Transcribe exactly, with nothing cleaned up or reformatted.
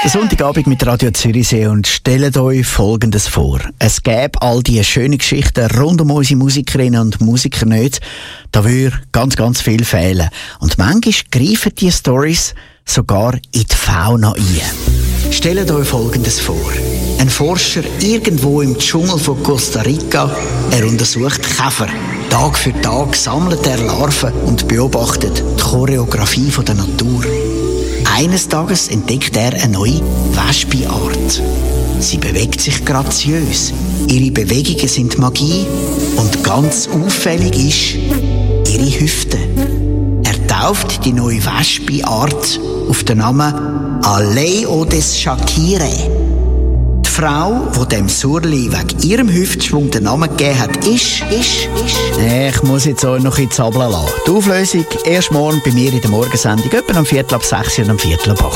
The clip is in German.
Der Sonntagabend mit Radio Zürichsee und stellt euch Folgendes vor. Es gäbe all diese schönen Geschichten rund um unsere Musikerinnen und Musiker nicht. Da würde ganz, ganz viel fehlen. Und manchmal greifen diese Storys sogar in die Fauna ein. Stellt euch Folgendes vor. Ein Forscher irgendwo im Dschungel von Costa Rica, er untersucht Käfer. Tag für Tag sammelt er Larven und beobachtet die Choreografie der Natur. Eines Tages entdeckt er eine neue Wespenart. Sie bewegt sich graziös. Ihre Bewegungen sind Magie. Und ganz auffällig ist ihre Hüfte. Er tauft die neue Wespenart auf den Namen Aleo des Shakire. Die Frau, die dem Surli wegen ihrem Hüftschwung den Namen gegeben hat, ist, ist, ist... Ich muss jetzt auch noch ein bisschen zappeln lassen. Die Auflösung erst morgen bei mir in der Morgensendung, etwa am Viertel ab sechs und am Viertel ab acht.